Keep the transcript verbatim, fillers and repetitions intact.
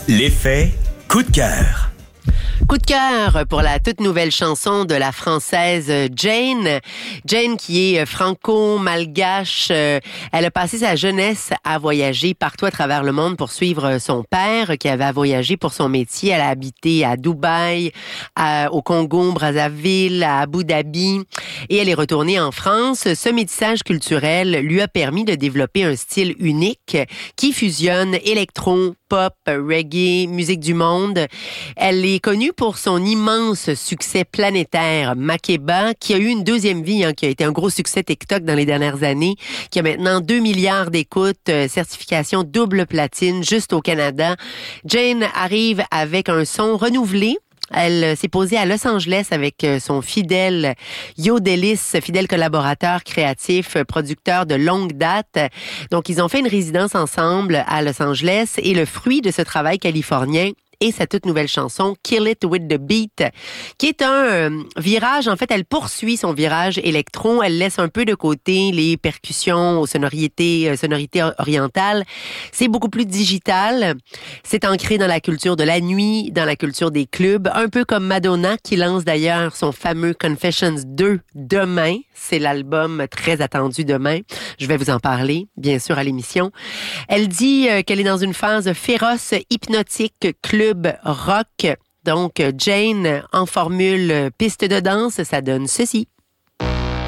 L'effet coup de cœur. Coup de cœur pour la toute nouvelle chanson de la Française Jane. Jane qui est franco-malgache. Elle a passé sa jeunesse à voyager partout à travers le monde pour suivre son père qui avait à voyager pour son métier. Elle a habité à Dubaï, à, au Congo, Brazzaville, à Abu Dhabi et elle est retournée en France. Ce métissage culturel lui a permis de développer un style unique qui fusionne électro, pop, reggae, musique du monde. Elle est connue pour son immense succès planétaire, Makeba, qui a eu une deuxième vie, hein, qui a été un gros succès TikTok dans les dernières années, qui a maintenant deux milliards d'écoutes, euh, certification double platine juste au Canada. Jane arrive avec un son renouvelé. Elle s'est posée à Los Angeles avec son fidèle Yo Delis, fidèle collaborateur créatif, producteur de longue date. Donc, ils ont fait une résidence ensemble à Los Angeles et le fruit de ce travail californien et sa toute nouvelle chanson Kill It With The Beat, qui est un euh, virage. En fait, elle poursuit son virage électro. Elle laisse un peu de côté les percussions aux sonorités, euh, sonorités orientales. C'est beaucoup plus digital. C'est ancré dans la culture de la nuit, dans la culture des clubs, un peu comme Madonna, qui lance d'ailleurs son fameux Confessions deux demain. C'est l'album très attendu demain. Je vais vous en parler, bien sûr, à l'émission. Elle dit euh, qu'elle est dans une phase féroce, hypnotique, club rock. Donc, Jane, en formule piste de danse, ça donne ceci.